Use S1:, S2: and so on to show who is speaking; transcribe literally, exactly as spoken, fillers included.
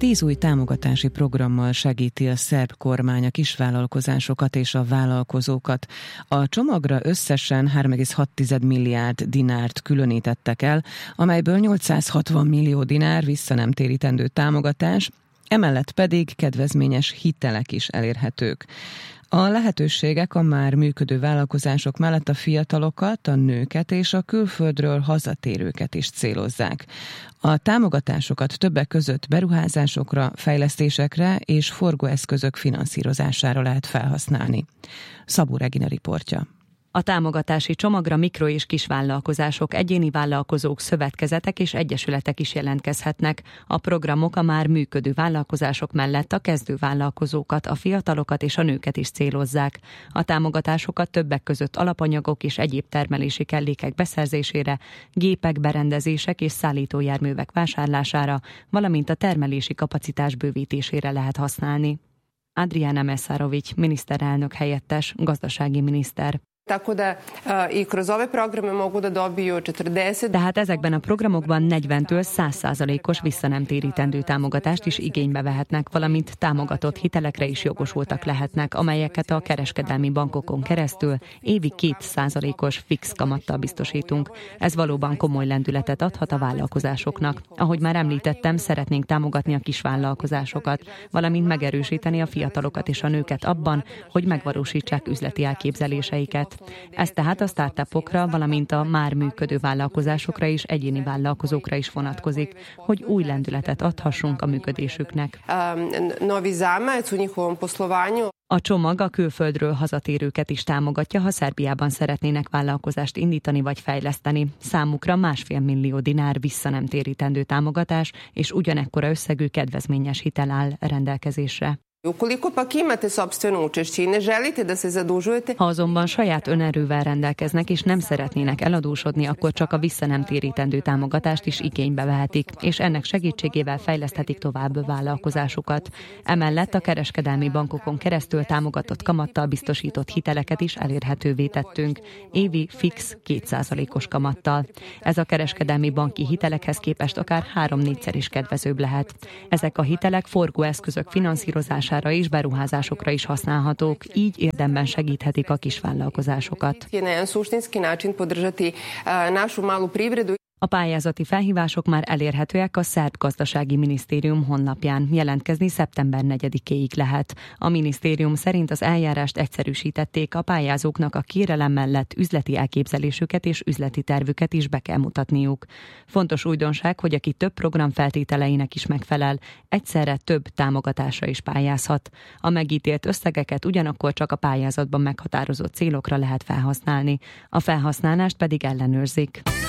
S1: Tíz új támogatási programmal segíti a szerb kormány a kisvállalkozásokat és a vállalkozókat. A csomagra összesen három egész hat milliárd dinárt különítettek el, amelyből nyolcszázhatvan millió dinár vissza nem térítendő támogatás, emellett pedig kedvezményes hitelek is elérhetők. A lehetőségek a már működő vállalkozások mellett a fiatalokat, a nőket és a külföldről hazatérőket is célozzák. A támogatásokat többek között beruházásokra, fejlesztésekre és forgóeszközök finanszírozására lehet felhasználni. Szabó Regina riportja.
S2: A támogatási csomagra mikro- és kisvállalkozások, egyéni vállalkozók, szövetkezetek és egyesületek is jelentkezhetnek. A programok a már működő vállalkozások mellett a kezdő vállalkozókat, a fiatalokat és a nőket is célozzák. A támogatásokat többek között alapanyagok és egyéb termelési kellékek beszerzésére, gépek, berendezések és szállítójárművek vásárlására, valamint a termelési kapacitás bővítésére lehet használni. Adriana Mesarović, miniszterelnök helyettes, gazdasági miniszter. Tehát ezekben a programokban negyventől száz százalékos visszanemtérítendő támogatást is igénybe vehetnek, valamint támogatott hitelekre is jogosultak lehetnek, amelyeket a kereskedelmi bankokon keresztül évi két százalékos fix kamattal biztosítunk. Ez valóban komoly lendületet adhat a vállalkozásoknak. Ahogy már említettem, szeretnénk támogatni a kisvállalkozásokat, valamint megerősíteni a fiatalokat és a nőket abban, hogy megvalósítsák üzleti elképzeléseiket. Ez tehát a startupokra, valamint a már működő vállalkozásokra és egyéni vállalkozókra is vonatkozik, hogy új lendületet adhassunk a működésüknek. A csomag a külföldről hazatérőket is támogatja, ha Szerbiában szeretnének vállalkozást indítani vagy fejleszteni. Számukra másfél millió dinár visszanemtérítendő támogatás és ugyanekkora összegű kedvezményes hitel áll rendelkezésre. Ha azonban saját önerővel rendelkeznek és nem szeretnének eladósodni, akkor csak a visszanemtérítendő támogatást is igénybe vehetik, és ennek segítségével fejleszthetik tovább vállalkozásukat. Emellett a kereskedelmi bankokon keresztül támogatott kamattal biztosított hiteleket is elérhetővé tettünk, évi fix két százalékos kamattal. Ez a kereskedelmi banki hitelekhez képest akár három-négyszer is kedvezőbb lehet. Ezek a hitelek forgóeszközök finanszírozására és beruházásokra is használhatók, így érdemben segíthetik a kisvállalkozásokat. A pályázati felhívások már elérhetőek a Szerb Gazdasági Minisztérium honlapján. Jelentkezni szeptember negyedikéig lehet. A minisztérium szerint az eljárást egyszerűsítették, a pályázóknak a kérelem mellett üzleti elképzelésüket és üzleti tervüket is be kell mutatniuk. Fontos újdonság, hogy aki több program feltételeinek is megfelel, egyszerre több támogatásra is pályázhat. A megítélt összegeket ugyanakkor csak a pályázatban meghatározott célokra lehet felhasználni. A felhasználást pedig ellenőrzik.